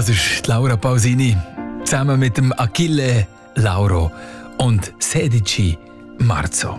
Das ist Laura Pausini, zusammen mit dem Achille Lauro und Sedici Marzo.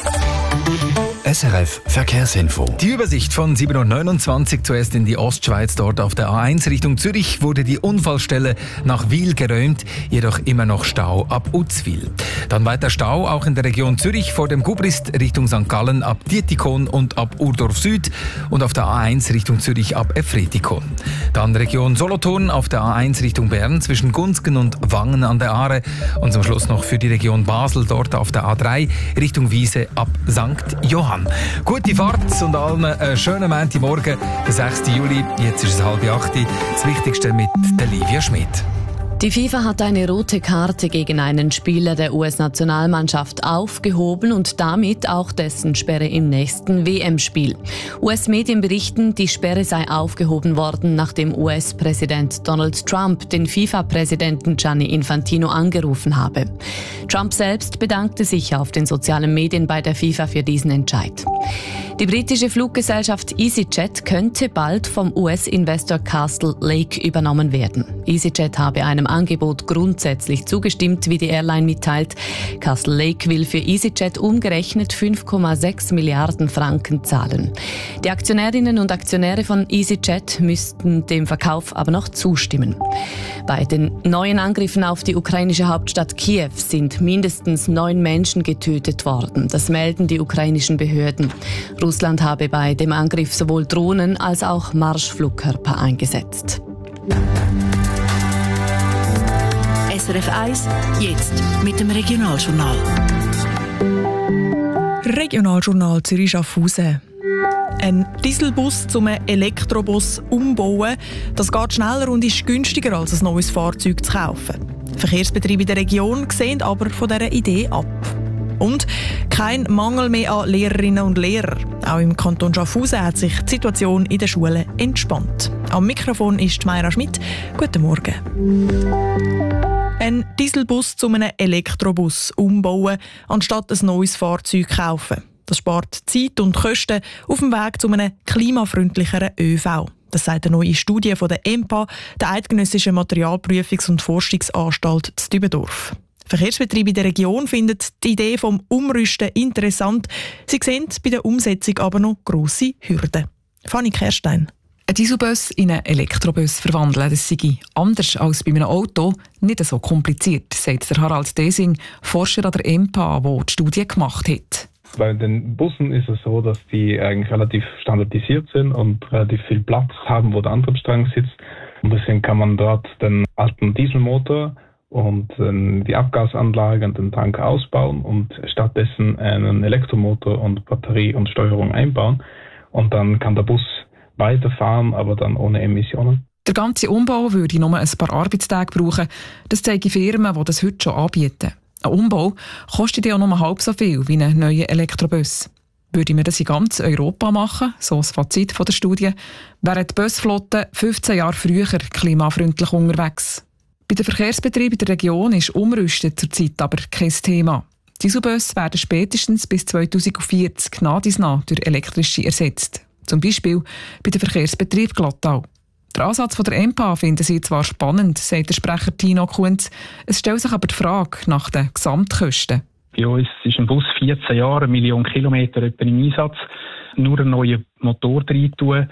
SRF Verkehrsinfo. Die Übersicht von 7.29 Uhr zuerst in die Ostschweiz. Dort auf der A1 Richtung Zürich wurde die Unfallstelle nach Wil geräumt, jedoch immer noch Stau ab Uzwil. Dann weiter Stau auch in der Region Zürich vor dem Gubrist Richtung St. Gallen ab Dietikon und ab Urdorf Süd und auf der A1 Richtung Zürich ab Efretikon. Dann Region Solothurn auf der A1 Richtung Bern zwischen Gunzgen und Wangen an der Aare und zum Schluss noch für die Region Basel dort auf der A3 Richtung Wiese ab St. Johann. Gute Fahrt und allen einen schönen Montagmorgen, der 6. Juli. Jetzt ist es 7:30. Das Wichtigste mit der Livia Schmidt. Die FIFA hat eine rote Karte gegen einen Spieler der US-Nationalmannschaft aufgehoben und damit auch dessen Sperre im nächsten WM-Spiel. US-Medien berichten, die Sperre sei aufgehoben worden, nachdem US-Präsident Donald Trump den FIFA-Präsidenten Gianni Infantino angerufen habe. Trump selbst bedankte sich auf den sozialen Medien bei der FIFA für diesen Entscheid. Die britische Fluggesellschaft EasyJet könnte bald vom US-Investor Castle Lake übernommen werden. EasyJet habe einem Angebot grundsätzlich zugestimmt, wie die Airline mitteilt. Castle Lake will für EasyJet umgerechnet 5,6 Milliarden Franken zahlen. Die Aktionärinnen und Aktionäre von EasyJet müssten dem Verkauf aber noch zustimmen. Bei den neuen Angriffen auf die ukrainische Hauptstadt Kiew sind mindestens 9 Menschen getötet worden. Das melden die ukrainischen Behörden. Russland habe bei dem Angriff sowohl Drohnen als auch Marschflugkörper eingesetzt. SRF 1, jetzt mit dem Regionaljournal. Regionaljournal Zürich-Schaffhausen. Ein Dieselbus zum Elektrobus umbauen, das geht schneller und ist günstiger als ein neues Fahrzeug zu kaufen. Verkehrsbetriebe in der Region sehen aber von dieser Idee ab. Und kein Mangel mehr an Lehrerinnen und Lehrern. Auch im Kanton Schaffhausen hat sich die Situation in den Schulen entspannt. Am Mikrofon ist Mayra Schmidt. Guten Morgen. Ein Dieselbus zu einem Elektrobus umbauen, anstatt ein neues Fahrzeug kaufen. Das spart Zeit und Kosten auf dem Weg zu einem klimafreundlicheren ÖV. Das sagt eine neue Studie von der EMPA, der Eidgenössischen Materialprüfungs- und Forschungsanstalt zu Dübendorf. Verkehrsbetriebe in der Region finden die Idee vom Umrüsten interessant. Sie sehen bei der Umsetzung aber noch grosse Hürden. Fanny Kerstein. Ein Dieselbus in einen Elektrobus verwandeln, das sei anders als bei einem Auto nicht so kompliziert, sagt der Harald Desing, Forscher an der EMPA, der die Studie gemacht hat. Bei den Bussen ist es so, dass die eigentlich relativ standardisiert sind und relativ viel Platz haben, wo der Antriebsstrang sitzt. Und deswegen kann man dort den alten Dieselmotor und die Abgasanlage und den Tank ausbauen und stattdessen einen Elektromotor und Batterie und Steuerung einbauen. Und dann kann der Bus weiterfahren, aber dann ohne Emissionen. Der ganze Umbau würde nur ein paar Arbeitstage brauchen. Das zeigen Firmen, die das heute schon anbieten. Ein Umbau kostet ja nur halb so viel wie ein neuer Elektrobus. Würde man das in ganz Europa machen, so das Fazit der Studie, wäre die Busflotte 15 Jahre früher klimafreundlich unterwegs. Bei den Verkehrsbetrieben in der Region ist Umrüsten zurzeit aber kein Thema. Dieselbusse werden spätestens bis 2040 nach durch elektrische ersetzt. Zum Beispiel bei den Verkehrsbetrieben Glattau. Der Ansatz von der EMPA finden sie zwar spannend, sagt der Sprecher Tino Kunz. Es stellt sich aber die Frage nach den Gesamtkosten. Bei uns ist ein Bus 14 Jahre, 1 Million Kilometer etwa im Einsatz. Nur einen neuen Motor rein tun,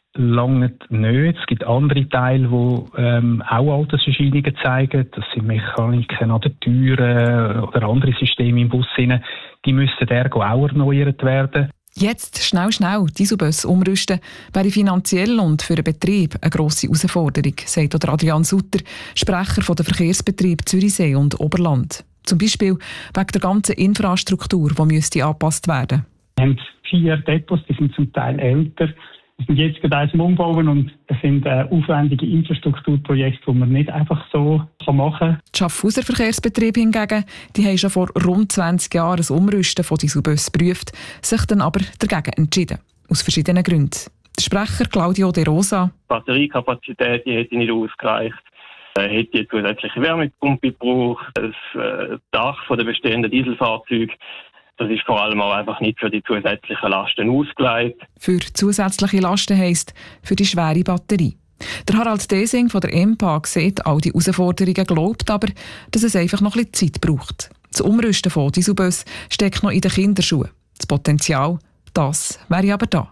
langt nicht. Es gibt andere Teile, die auch Alterserscheinungen zeigen. Das sind Mechaniken an den Türen oder andere Systeme im Bus. Die müssten auch erneuert werden. Jetzt schnell Dieselbus umrüsten wäre finanziell und für den Betrieb eine grosse Herausforderung, sagt auch Adrian Sutter, Sprecher der Verkehrsbetriebe Zürichsee und Oberland. Zum Beispiel wegen der ganzen Infrastruktur, die müsste angepasst werden. Wir haben 4 Depots, die sind zum Teil älter. Wir sind jetzt gerade eins am Umbauen und es sind aufwendige Infrastrukturprojekte, die man nicht einfach so machen kann. Die Schaffhauser Verkehrsbetriebe hingegen, die haben schon vor rund 20 Jahren das Umrüsten von Dieselbussen geprüft, sich dann aber dagegen entschieden. Aus verschiedenen Gründen. Der Sprecher Claudio De Rosa. Die Batteriekapazität die hätte nicht ausgereicht. Hätte die zusätzliche Wärmepumpe gebraucht. Das Dach der bestehenden Dieselfahrzeuge. Das ist vor allem auch einfach nicht für die zusätzlichen Lasten ausgelegt. Für zusätzliche Lasten heisst für die schwere Batterie. Der Harald Desing von der EMPA sieht all die Herausforderungen, glaubt aber, dass es einfach noch ein bisschen Zeit braucht. Das Umrüsten von Dieselbussen steckt noch in den Kinderschuhen. Das Potenzial, das wäre aber da.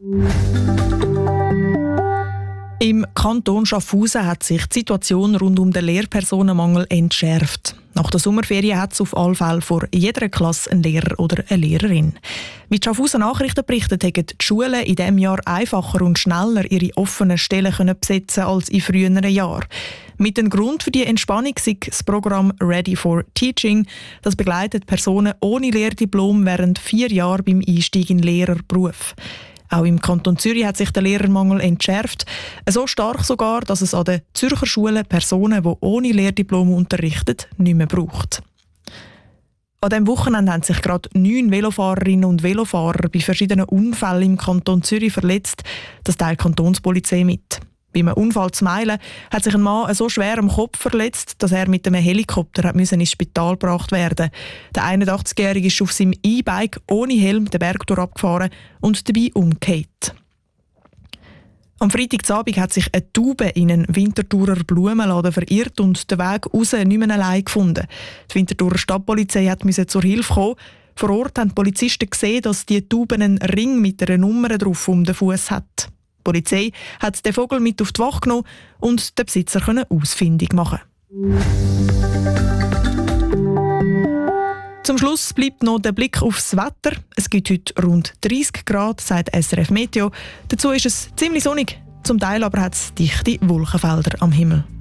Im Kanton Schaffhausen hat sich die Situation rund um den Lehrpersonenmangel entschärft. Nach der Sommerferien hat es auf alle Fälle vor jeder Klasse einen Lehrer oder eine Lehrerin. Wie die Schaffhauser Nachrichten berichten, haben die Schulen in diesem Jahr einfacher und schneller ihre offenen Stellen besetzen als in früheren Jahren. Mit dem Grund für die Entspannung ist das Programm Ready for Teaching. Das begleitet Personen ohne Lehrdiplom während 4 Jahren beim Einstieg in den Lehrerberuf. Auch im Kanton Zürich hat sich der Lehrermangel entschärft. So stark sogar, dass es an den Zürcher Schulen Personen, die ohne Lehrdiplom unterrichten, nicht mehr braucht. An diesem Wochenende haben sich gerade 9 Velofahrerinnen und Velofahrer bei verschiedenen Unfällen im Kanton Zürich verletzt. Das teilt die Kantonspolizei mit. Bei einem Unfall zu Meilen hat sich ein Mann so schwer am Kopf verletzt, dass er mit einem Helikopter ins Spital gebracht werden musste. Der 81-Jährige ist auf seinem E-Bike ohne Helm den Berg abgefahren und dabei umgekehrt. Am Freitagabend hat sich eine Taube in einen Winterthurer Blumenladen verirrt und den Weg raus nicht mehr allein gefunden. Die Winterthurer Stadtpolizei musste zur Hilfe kommen. Vor Ort haben die Polizisten gesehen, dass die Taube einen Ring mit einer Nummer drauf um den Fuß hat. Die Polizei hat den Vogel mit auf die Wache genommen und den Besitzer ausfindig machen. Zum Schluss bleibt noch der Blick aufs Wetter. Es gibt heute rund 30 Grad, sagt SRF Meteo. Dazu ist es ziemlich sonnig. Zum Teil aber hat es dichte Wolkenfelder am Himmel.